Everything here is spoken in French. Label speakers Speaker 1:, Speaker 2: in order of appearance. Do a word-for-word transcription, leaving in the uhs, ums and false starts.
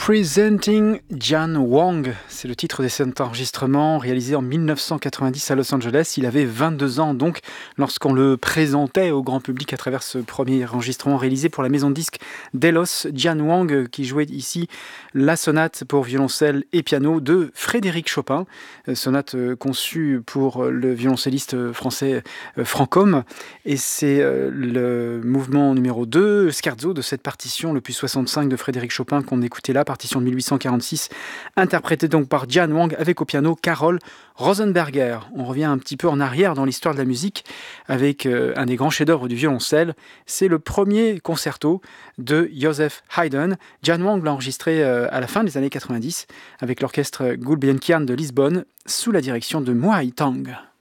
Speaker 1: Presenting Jan Wang, c'est le titre de cet enregistrement réalisé en dix-neuf cent quatre-vingt-dix à Los Angeles. Il avait vingt-deux ans donc lorsqu'on le présentait au grand public à travers ce premier enregistrement réalisé pour la maison de disques Delos. Jan Wang qui jouait ici la sonate pour violoncelle et piano de Frédéric Chopin, sonate conçue pour le violoncelliste français Franchomme. Et c'est le mouvement numéro deux, scherzo de cette partition, l'opus soixante-cinq de Frédéric Chopin qu'on écoutait là, partition de mille huit cent quarante-six, interprétée donc par Jan Wang avec au piano Carol Rosenberger. On revient un petit peu en arrière dans l'histoire de la musique avec euh, un des grands chefs-d'œuvre du violoncelle. C'est le premier concerto de Joseph Haydn. Jan Wang l'a enregistré euh, à la fin des années quatre-vingt-dix avec l'orchestre Gulbenkian de Lisbonne sous la direction de Moai Tang.